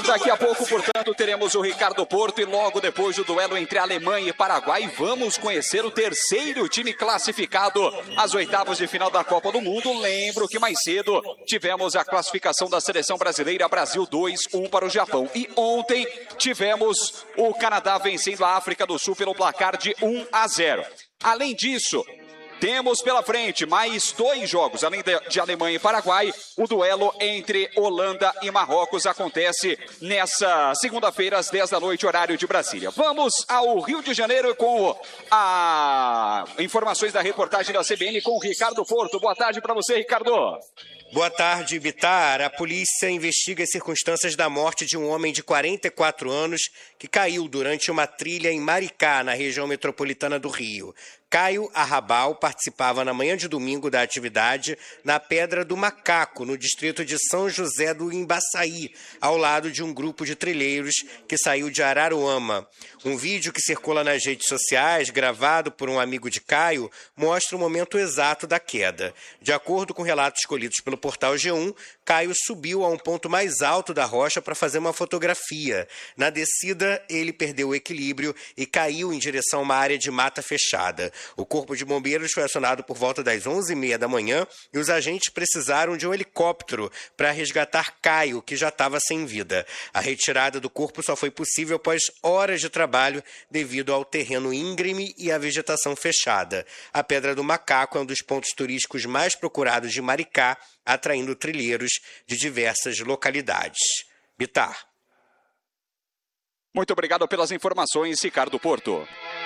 Daqui a pouco, portanto, teremos o Ricardo Porto e logo depois do duelo entre Alemanha e Paraguai, vamos conhecer o terceiro time classificado às oitavas de final da Copa do Mundo. Lembro que mais cedo tivemos a classificação da seleção brasileira, Brasil 2-1 para o Japão. E ontem tivemos o Canadá vencendo a África do Sul pelo placar de 1-0. Além disso, temos pela frente mais 2 jogos, além de Alemanha e Paraguai. O duelo entre Holanda e Marrocos acontece nessa segunda-feira, às 10 da noite, horário de Brasília. Vamos ao Rio de Janeiro com as informações da reportagem da CBN com o Ricardo Porto. Boa tarde para você, Ricardo. Boa tarde, Bitar. A polícia investiga as circunstâncias da morte de um homem de 44 anos que caiu durante uma trilha em Maricá, na região metropolitana do Rio. Caio Arrabal participava na manhã de domingo da atividade na Pedra do Macaco, no distrito de São José do Imbaçaí, ao lado de um grupo de trilheiros que saiu de Araruama. Um vídeo que circula nas redes sociais, gravado por um amigo de Caio, mostra o momento exato da queda. De acordo com relatos escolhidos pelo portal G1, Caio subiu a um ponto mais alto da rocha para fazer uma fotografia. Na descida, ele perdeu o equilíbrio e caiu em direção a uma área de mata fechada. O corpo de bombeiros foi acionado por volta das 11h30 da manhã e os agentes precisaram de um helicóptero para resgatar Caio, que já estava sem vida. A retirada do corpo só foi possível após horas de trabalho devido ao terreno íngreme e à vegetação fechada. A Pedra do Macaco é um dos pontos turísticos mais procurados de Maricá, atraindo trilheiros de diversas localidades. Bitar. Muito obrigado pelas informações, Ricardo Porto.